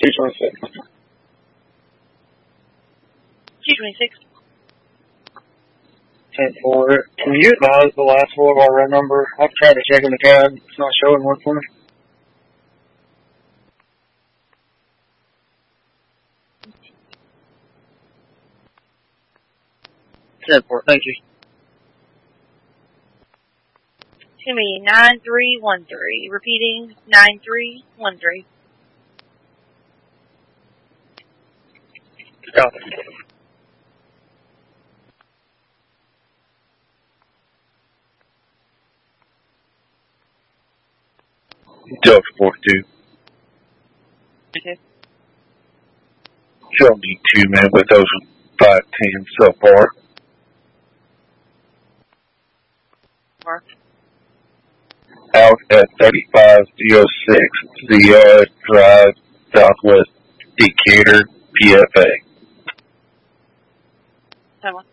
226. 226. 10-4. Can you advise the last four of our run number? I've tried to check in the cab. It's not showing one for me. 10-4. Thank you. It's going to be 9313. Repeating, 9313. Copy. Delta 42. Okay. She'll need 2 men with those 510 so far. Mark. Out at 3506 Ziyad Drive, Southwest Decatur, PFA. Someone.